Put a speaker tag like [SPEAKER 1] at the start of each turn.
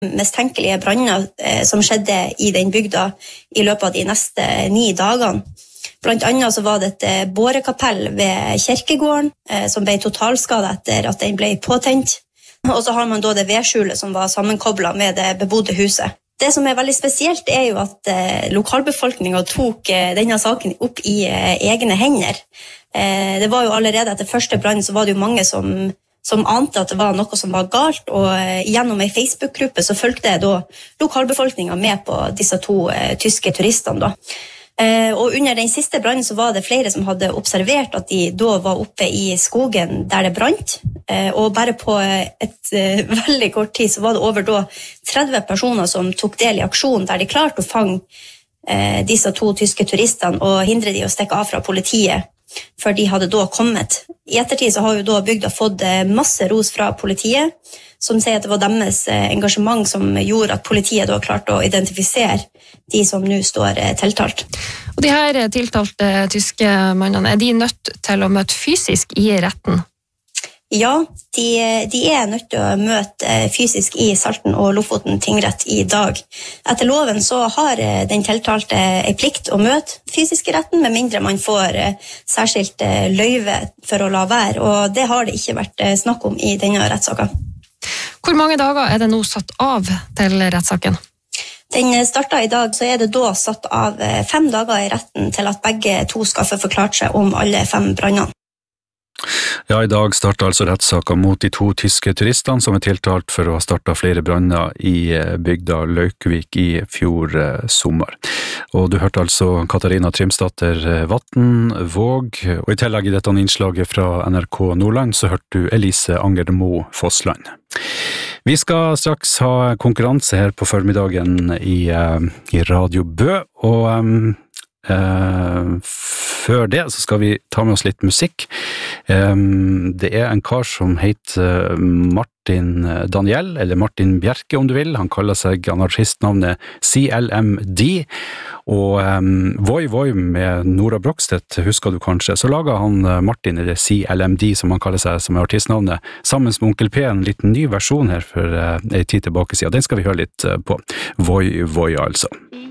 [SPEAKER 1] mistenkelige branner som skjedde i den bygda i løpet av de neste 9 dagene. Blant annet så var det et bårekapell ved kirkegården som ble totalskadet etter at den ble påtent. Og så har man da det vedskjulet som var sammenkoblet med det bebodde huset. Det som veldig spesielt jo at lokalbefolkningen tok denne saken opp i egne hender. Det var jo allerede etter første brann så var det jo mange som ante at det var noe som var galt, og gjennom en Facebook-gruppe så fulgte da lokalbefolkningen med på disse 2 tyske turistene da. Og under den siste brannen så var det flere som hadde observert at de da var oppe i skogen der det brant, og bare på et veldig kort tid så var det over da 30 personer som tok del i aksjonen der de klarte å fange disse 2 tyske turistene og hindre de å stikke av fra politiet, før de hadde da kommet. I ettertid så har jo da bygda fått masse ros fra politiet, som sier at det var deres engasjement som gjorde at politiet da klarte å identifisere de som nå står tiltalt.
[SPEAKER 2] Og de her tiltalte tyske mannene, de nødt til å møte fysisk i retten?
[SPEAKER 1] Ja, de nødt til å møte fysisk i Salten og Lofoten tingrett i dag. Etter loven så har den tiltalte en plikt å møte fysisk i retten, med mindre man får særskilt løyve for å la være, og det har det ikke vært snakk om i denne rettssaken.
[SPEAKER 2] Hvor mange dager det nå satt av til rettssaken?
[SPEAKER 1] Den startet i dag, så det da satt av 5 dager i retten til at begge 2 skal få forklart seg om alle 5 brannene.
[SPEAKER 3] Ja, i dag startet altså rettssaken mot de 2 tyske turistene som tiltalt for å ha startet flere branner i bygda Laukvik i fjor sommer. Og du hørte altså Katarina Trimsdatter Vatn Våg, og i tillegg i dette innslaget fra NRK Nordland så hørte du Elise Angermo Fossland. Vi skal straks ha konkurranse her på formiddagen i Radio Bø, og før det så skal vi ta med oss litt musikk. Det en kar som heter Martin Daniel, eller Martin Bjerke om du vil. Han kaller seg artistnavnet CLMD, og Voi Voi med Nora Brogstedt, husker du kanskje, så laget han Martin, eller CLMD som han kaller seg som artistnavnet, sammen med Onkel P en liten ny versjon her for en tid tilbake siden. Den skal vi høre litt på. Voi Voi altså.